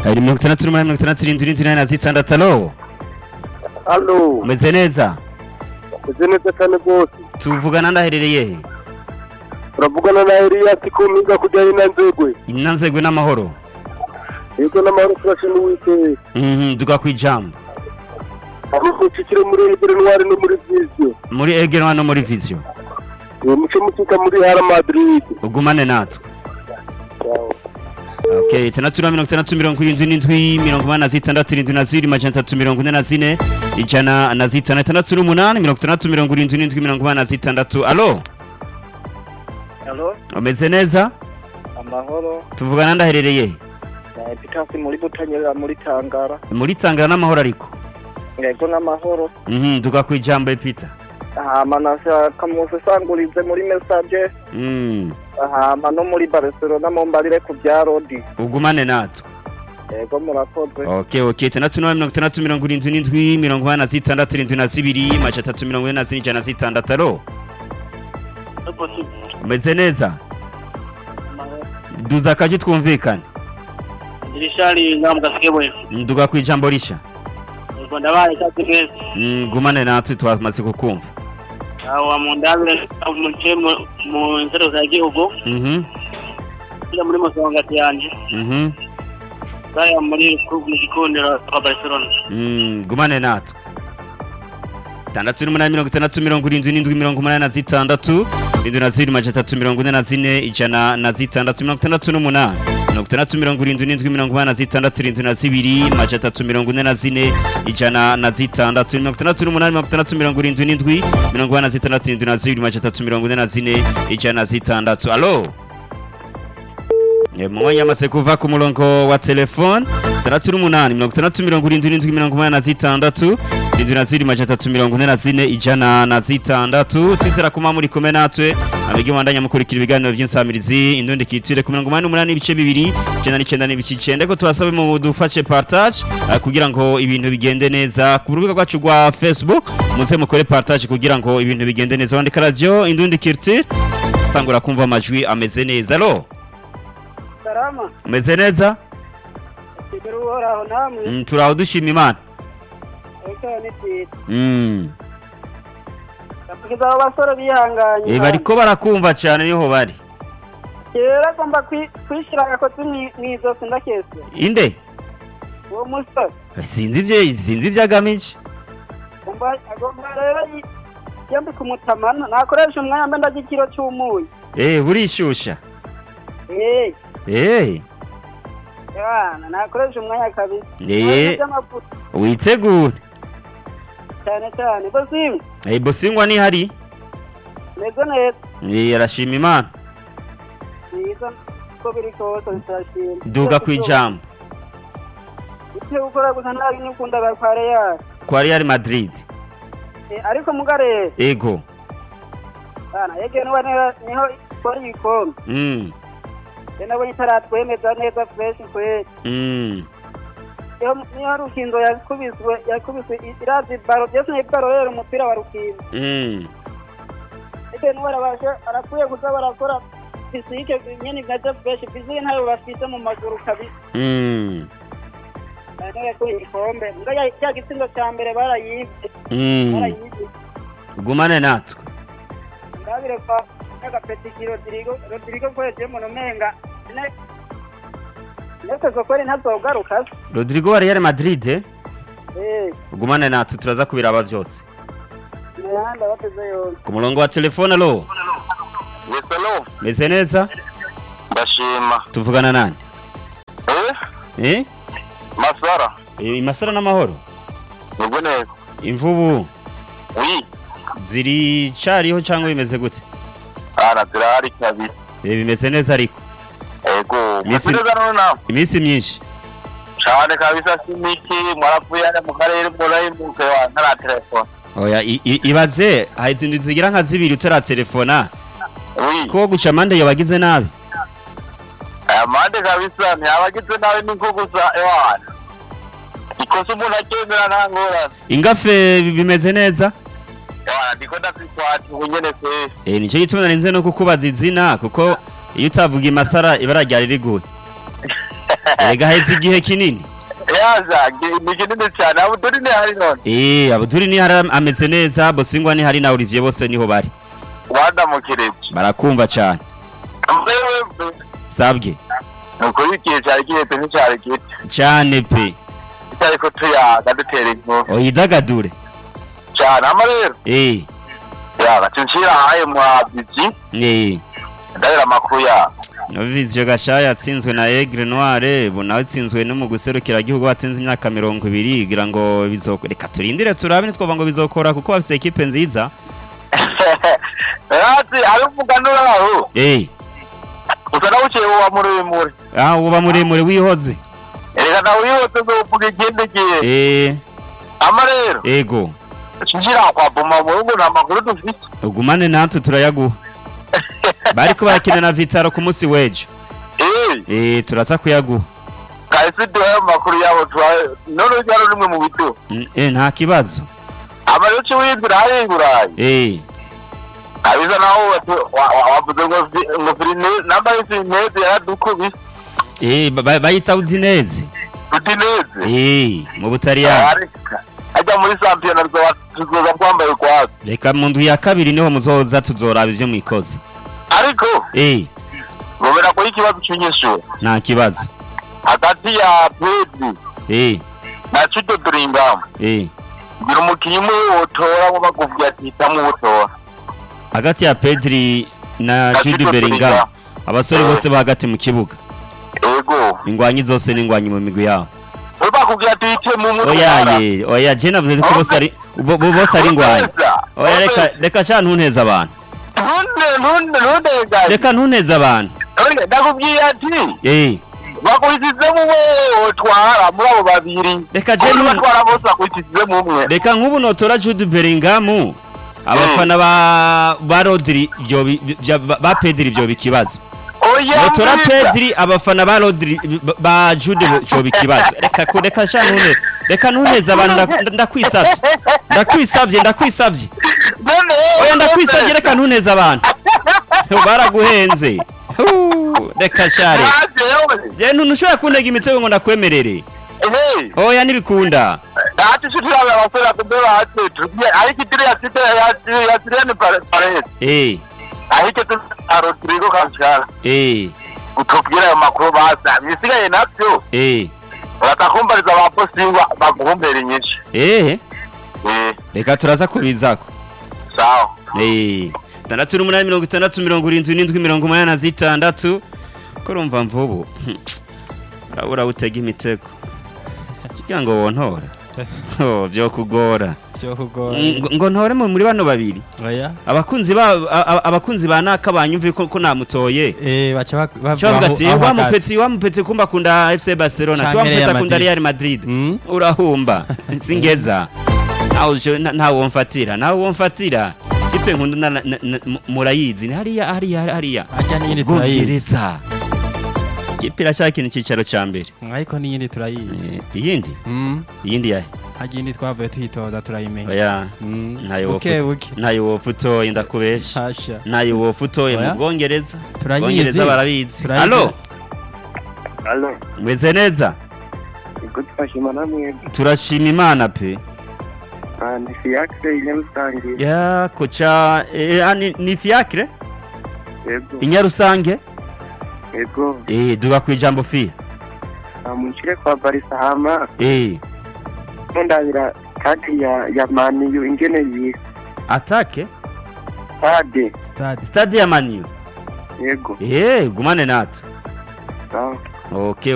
Ari 67 na zitandatu. Alo. Allo. Meze neza. Meze neza cyane rwose. Tuvugana ndaherereye he? Turavugana na Eliya Kikominga kujyanye na Nzegwe. Inanzegwe n'amahoro. Yego n'amahoro turashimye Uwiteka. Duga kwijambo. Abukikire muri Egere Noir no muri Vision. Muri Egere Noir no muri Vision. Muce mutuka muri Hala Madrid. Ugumane natwe. Okay, tanatura 67 ijana na zitana 68 Alo. Hello. Umeze neza? Amahoro. Tuvugana ndaherereye. Pikasi muri Butanyerera muri Tangara. Muri Tangara n'amahoro ariko. Yego n'amahoro. Duga kwijambo Peter. Manasa kamuse sangurize muri message. No muri Barcelona mu mbarire ku bya Rodi. Ugumane natwe. Yego murakoze. Okay, 67 Alo. Umeze neza? Duza kaje twumvikana. Dirishari ngamugasikebwe. Nduga kwijambo risha. Rwanda baye cyatse. Gumane natwe twamaze kukumva. Awa mundabire mu nzero za gihugu. Ila muri masonga yanje. Saya muri kukundira kwa Barcelona. Gumane natwe. 68 indunaziri majatatu 44 ijana na zitandatu 68 67 indunaziri majatatu 44 ijana na zitandatu 68 indunaziri majatatu 44 ijana na zitandatu. Alo. Mwanya mase kuva ku murongo wa telefone 38 indunaziri majatatu 44 ijana na zitandatu. Twizera kuma muri kumwe natwe abigi wandanya mukurikira ibiganiro by'insamirizi indundi kitire ku 88 ibice 2 99 n'ibice 9 ko twasabe mu dufashe partage kugira ngo ibintu bigende neza ku rubuga rwacu rwa Facebook muze mukore partage kugira ngo ibintu bigende neza. Wandika radio indundi kitire tangura kumva amajwi ameze neza. Alo. Salama. Umeze neza? Tibiruhoraho namwe. Turaho dushima Imana. Kapiza abasore bihanganye. Bariko barakumva cyane niho bari. Kera gomba kwishira gakoze mwizo sindakese. Inde? Uwo musore. Sinzi vyagamije. Agomba rero yambi kumutamana nakoresha umwanya mbe ndagikiro cy'umuyi. Burishusha. Yana nakoresha umwanya kabisa. Witegure. Cyane Bosingo. Bosingwa ni hari? Neza neza. Arashima Imana. Neza ko biri ko turashima. Duga kwijambo. Icyo ukora gusa nari nikunda ba Real. Kwa Real Madrid. Ariko mugare. Ego. Yege niho kori ikombe. Nabo itaratwemeza neza fresh kwe. Niyo rukindo yakubiswe irazi baro byose ni baro rero umupira wa rukindo. Ese nuwara bashe arakuye kuza barakora fisike nyene gaje fresh fisike ntayo bafite mu maguru kabisa. None ko ikombe ngaya cya gitsindo cya mbere barayibye. Gumane natwe. Ndabire kwa agapeti Rodrigo kweje mu nomenga. Nese zokore ntazogaruka. Rodrigo wa Real Madrid. Gumane natwe turaza kubiraba byose. Nanda bateze yo. Ku murongo wa telefone. Alo. Hello. Meze neza? Ndashima. Tuvugana nani? Masara. Masara n'amahoro. Nubwo neza. Imvubu. Oui. Ziri cyariho cyangwa bimeze gute? Zirahari kabisa. Bimeze neza ariko. Ego. Meze neza none. Iminsi myinshi. Cyane kabisa simiki mwaravuye mu karere murayi mu kwa ntara telefone. Oya ibaze haizindi zigira nka zibiri utara telefona. Oui. Ko guca mande yabagize nabi. Amande kabisa ntiyabagize nabi niko gusa ewana. Ikoso umuntu akemera ntangora. Ingafe bimeze neza? Ewana ndiko ndakwitwati unyene se. Nico gituma narinze no kukubaza izina kuko iyo utavuga Masara ibara ryari riguye. Erega heze igihe kinini. Yaza ni kinini cyane Abdul ni hari none. Abdul ni hari ameze neza Bosingwa ni hari na Olivier bose niho bari. Wadamukirije. Barakumva cyane. Sabwe. Nuko ikihe cyari gihetse n'icyari gite. Cyane pe. Cyari ko tuyaga dutera inkuru. Oyidagadure. Cyane amarero. Ya batinshira haye mu abiji. Ndabira makuya. Novice Gashaya yatsinzwe na Aigle Noire nawe atsinzwe no mu guserukira gihugu watsinze imyaka 20 gira ngo bizokoreka turindire turabe nitwova ngo bizokora kuko bafise equipe nziza. Ati aruvuga nuraho. Usana uciye uwa muremure. Uba muremure wihoze. Erega na wihoze uvuga ikindi gihe. Amarero. Ego. Shinjira kwa boma mu na makuru dufite. Ugumane natwe turayaguha. Bariko barakina na Vitaro ku munsi wejo. Turaza kuyaguha. Kahise duhe makuru yabo none cyaro nimwe mu bito. Nta kibazo. Amarero cyo wibira hari ingurayi. Abiza naho wavuze ngo Firine namba y'Ineze yaradukubi. Bayita Udineze. Udineze. Mu Butaliyani. Ajya muri championnat tuzoza kwambaye kwazo. Reka mu ndwi ya kabiri niho muzoza tuzoraba ivyo mwikoze. Ariko Gobera ko ikibazo cy'inyesho. Nta kibazo. Hagati ya Pedri. Na Chudo Dringam. Ngira umukinyi mu otora ngo bakuvuga ati tamu otora. Hagati ya Pedri na Jude Bellingham abasore bose bahagati mu kibuga. Ego. Ingwanyi zose n'ingwanyi mu migwi yabo. Bakubwira ati ite mu mutwe. Oya je navuze ko bose ari ingwanyi. Oya reka cyane ntuneza abantu. Reka ntuneza abantu. Ndakubwiye ati bakuhisize mu otwara muri abo babiri. Reka je batwara bose bakuhisize mu umwe. Reka nk'ubu notora Jude Bellingham abafana ba Rodri ba Pedri byo bikibazo. Notora Pedri abafana ba Rodri ba Jude byo bikibazo. Reka shanune. Reka ntuneza abantu ndakwisabye. Oya ndakwisabye reka ntuneza abantu. Baraguhenze. Reka share. Je ntushobora kuntega imitego ngo ndakwemerere. Oya nibikunda. Ati shitira abasora kubera ati ariko itiri ya Siriane Paredes. Ariko tu Rodrigo Kanchara. Utubwira ayo makuru basa. Bisigaye nabyo. Uratakumbariza abaposingwa baguhumbera nyinshi. Reka turaza kubizako. Sawa. 686 kurumva mvubu. Urabura utega imitego. Kigira ngo wontora. Byo kugora. Ngo ntore muri bano babiri. Oya. Abakunzi ba naka banyumve ko namutoye. Bacha wa mupetsi kumba kunda FC Barcelona, cyamupetsa kunda Real Madrid. Urahumba. Singeza. Nawo mfatira. Ipe nkunda murayizi ni hariya. Ajya n'iyindi turayizi. Kipira cyakini cicaro ca mbere. Ariko n'iyindi turayizi. Iyindi? Iyindi yahe? Hagindi twavuye tuyitoza turayimenya. Oya. Nayo wofutoye ndakubesha. Nayo wofutoye mu Bwongereza. Bwongereza barabizi. Allo. Mweze neza? Igutfashima namwe. Turashima Imana pe. Ni Fiacre Inyarusange. Ya kocha ni Fiacre? Yego. Inyarusange? Yego. Duga kwijambo fi. Munchire kwa Barisa hama. Mundabira kati ya Maniyu ingene yi. Atake? Stade ya Maniyu. Yego. Gumane natwe. Sawa. Okay.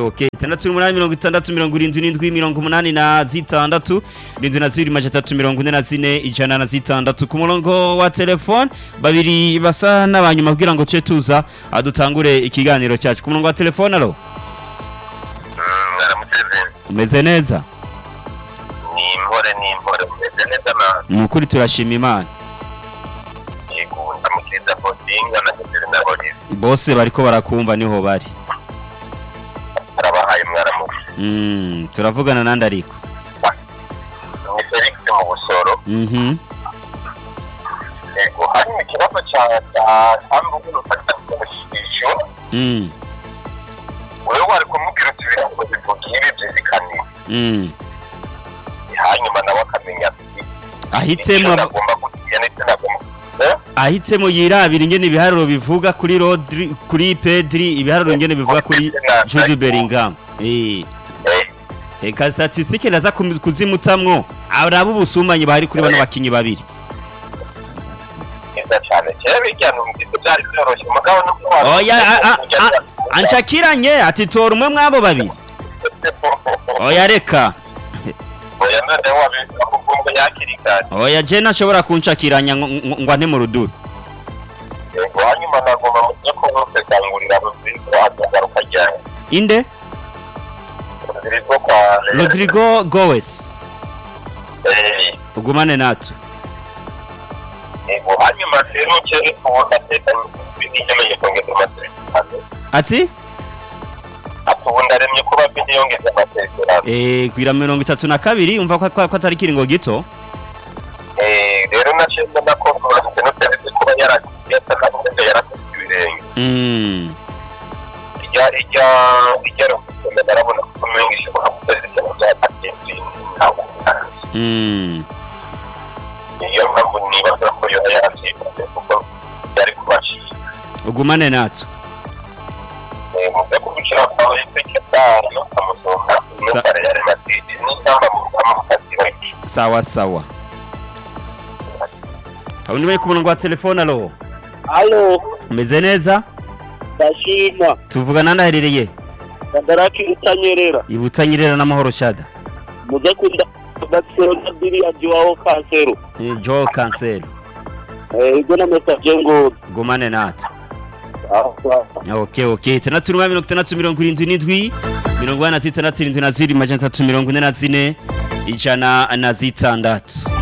686 786 ku murongo wa telefone babiri basa n'abanyuma kugira ngo tuza adutangure ikiganiro cyacu ku murongo wa telefone. Alo. Umeze neza? Ni mpore umeze neza na. Nukuri turashima Imana. Yego ndamukiriza postinga na Kizirina Boris. Bose bariko barakumva niho bari. Turavugana nandi ariko. Ni Felix mu Busoro. Yego hari ikibazo cya ambuguno utakumushisho. Wewe wari kumubwira ati hanyuma nawe akamenya ahitsemo yirabira ingene ibiharuro bivuga kuri Rodri kuri Pedri ibiharuro ingene bivuga kuri Jude Bellingham eka statistique naza kuzimutamwo araba ubusumanye bahari kuri bano bakinyi babiri oya anchakiranye ati tora umwe mwabo babiri oya reka oya je nashobora kunshakiranya ngo ante mu ruduru hanyuma nagomba ko gutegangurira agaruka cyane inde Rodrigo Goes ugumane natwe hanyuma rero cyane kubateka binyemeje kongeza amasezerano ati atubunda remye kuba bidiyongeza amasezerano kwira 32 umva ko atari kiringo gito rero nashimye nako no kuba yarakoze ibirenge ijya narabona ko mengisha ko iyo mpamvu nibaza ko yo yaravyifuza kuko yari kubashira ugumane natwe muze kubicara kwawe sekretari no kamusonga no karere matidi n'intamba mu kasiraki sawa Undi bari kubona ngwa telefone alo Allo meze neza Ndashima tuvugana ndaherereye Kadaraki Ibutanyerera n'amahoro shada muze kunda Barcelona biri ajiwao Cancelo Joao Cancelo ego na message ngo gumane natwe Okay tena turuma 677 46 majana 344 ijana na zitandatu